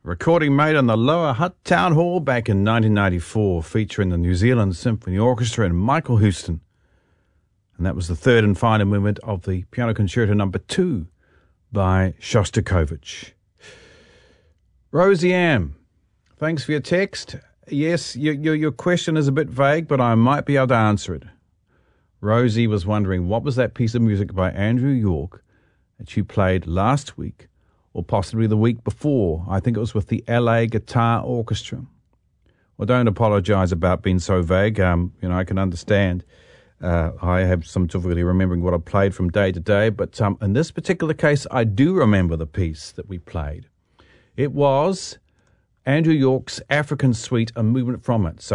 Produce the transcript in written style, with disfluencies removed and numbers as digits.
recording made on the Lower Hutt Town Hall back in 1994, featuring the New Zealand Symphony Orchestra and Michael Houston. And that was the third and final movement of the Piano Concerto No. 2 by Shostakovich. Rosie Ann, thanks for your text. Yes, your question is a bit vague, but I might be able to answer it. Rosie was wondering, what was that piece of music by Andrew York that you played last week, or possibly the week before? I think it was with the LA Guitar Orchestra. Well, don't apologize about being so vague. I can understand. I have some difficulty remembering what I played from day to day, but in this particular case, I do remember the piece that we played. It was Andrew York's African Suite, a movement from it. So